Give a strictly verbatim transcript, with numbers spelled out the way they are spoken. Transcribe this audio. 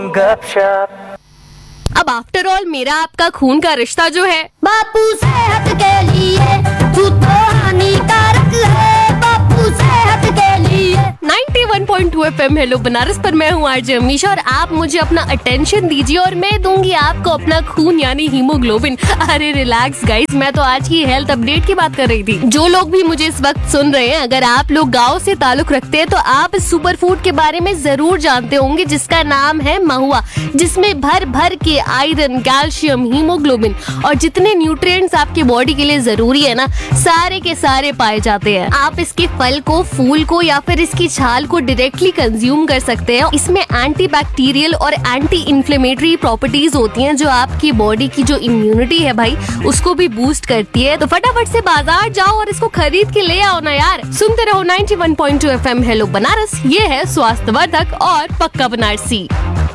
गपशप। अब after all मेरा आपका खून का रिश्ता जो है बापू सेहत के लिए दूध तो हानिकारक है, बापू सेहत के लिए। Ninety one point two FM hello Banaras पर मैं हूँ आरजे अमीशा और आप मुझे अपना अटेंशन दीजिए और मैं दूंगी आपको अपना खून यानी हीमोग्लोबिन। अरे रिलैक्स गाइस, मैं तो आज की हेल्थ अपडेट की बात कर रही थी। जो लोग भी मुझे इस वक्त सुन रहे हैं, अगर आप लोग गाँव से ताल्लुक रखते हैं तो आप इस सुपर फूड के बारे में जरूर जानते होंगे जिसका नाम है महुआ, जिसमें भर भर के आयरन, कैल्शियम, हीमोग्लोबिन और जितने न्यूट्रिएंट्स आपकी बॉडी के लिए जरूरी है ना, सारे के सारे पाए जाते हैं। आप इसके फल को, फूल को या फिर इसकी छाल को डायरेक्टली कंज्यूम कर सकते हैं। इसमें एंटी बैक्टीरियल और एंटी इन्फ्लेमेटरी प्रॉपर्टीज होती हैं जो आपकी बॉडी की जो इम्यूनिटी है भाई उसको भी बूस्ट करती है। तो फटाफट से बाजार जाओ और इसको खरीद के ले आओ ना यार। सुनते रहो ninety one point two FM hello Banaras, ये है स्वास्थ्यवर्धक और पक्का बनारसी।